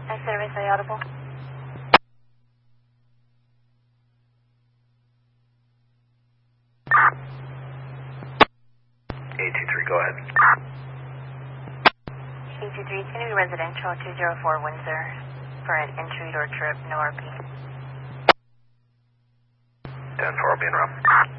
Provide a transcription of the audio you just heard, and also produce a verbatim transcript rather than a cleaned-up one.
I service, are you audible? eight two three, go ahead. eight two three, it's going to be residential, two zero four Windsor, for an entry door trip, no R P. ten four, I'll be in route.